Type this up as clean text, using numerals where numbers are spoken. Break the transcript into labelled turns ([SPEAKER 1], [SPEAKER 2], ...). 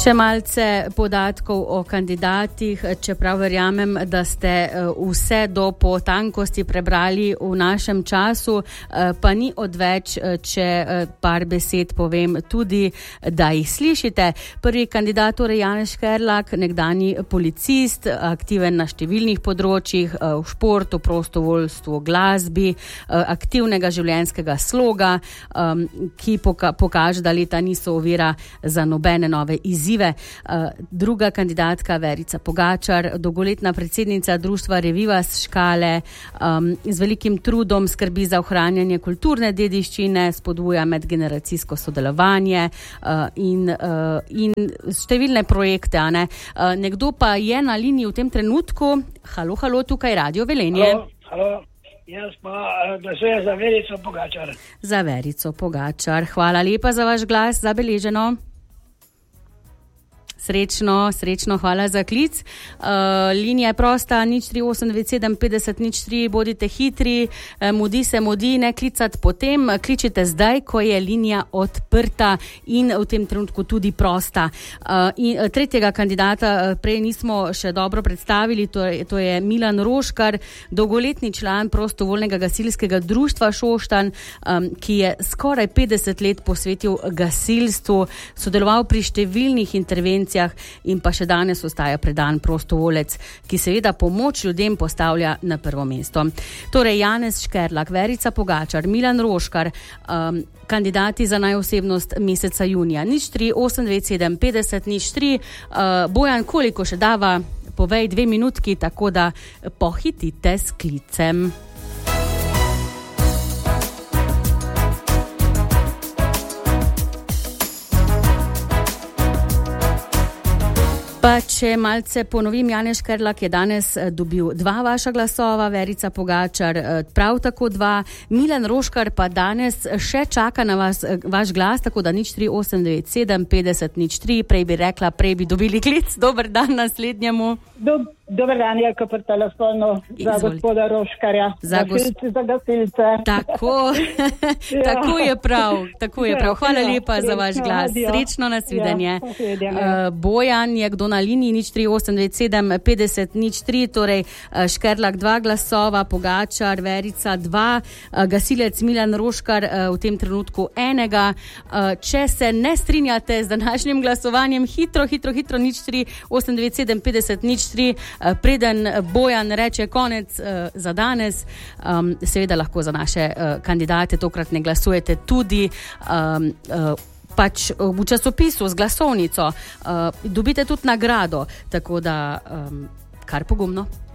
[SPEAKER 1] Še malce podatkov o kandidatih, čeprav verjamem, da ste vse do potankosti prebrali v našem času, pa ni odveč, če par besed povem tudi, da jih slišite. Prvi kandidat torej Janez Škerlak, nekdanji policist, aktiven na številnih področjih, v športu, prostovoljstvu, glasbi, aktivnega življenjskega sloga, ki pokaže, da leta niso ovira za nobene nove izzive. Druga kandidatka Verica Pogačar, dolgoletna predsednica društva Revivas Škale, z velikim trudom skrbi za ohranjanje kulturne dediščine, spodbuja medgeneracijsko sodelovanje in številne projekte. Nekdo pa je na liniji v tem trenutku. Halo, tukaj Radio Velenje.
[SPEAKER 2] Halo. Jaz pa glasujem za Verico Pogačar.
[SPEAKER 1] Za Verico Pogačar. Hvala lepa za vaš glas, zabeleženo. Srečno, hvala za klic. Linija je prosta, 03897 50 03, bodite hitri, mudi se, ne klicati potem, kličite zdaj, ko je linija odprta in v tem trenutku tudi prosta. In tretjega kandidata prej nismo še dobro predstavili, to je Milan Roškar, dolgoletni član prostovoljnega gasilskega društva Šoštanj, ki je skoraj 50 let posvetil gasilstvu, sodeloval pri številnih intervencijah in pa še danes ostaja predan prostovolec, ki seveda pomoč ljudem postavlja na prvo mesto. Torej Janez Škerlak, Verica Pogačar, Milan Roškar, kandidati za najosebnost meseca junija. 03827 50 03. Bojan, koliko še dava? Povej 2 minutki, tako da pohitite s klicem. Pa če malce ponovim, Janez Škerlak je danes dobil 2 vaša glasova, Verica Pogačar prav tako 2, Milan Roškar pa danes še čaka na vaš glas, tako da 03897 50 03, prej bi dobili klic. Dober dan naslednjemu.
[SPEAKER 3] Dober dan, Jelka, per telefonu za gospoda Roškarja. Za gasilce.
[SPEAKER 1] Tako je prav. Hvala lepa za vaš glas. Srečno, nasvidenje. Bojan je kdo na liniji, 03827 50 03, torej Škerlak 2 glasova, Pogačar, Verica 2, gasilec Milan Roškar v tem trenutku 1. Če se ne strinjate z današnjim glasovanjem, hitro 03827 50 03, preden Bojan reče konec za danes, seveda lahko za naše kandidate tokrat ne glasujete tudi pač v časopisu z glasovnico. Dobite tudi nagrado, tako da kar pogumno.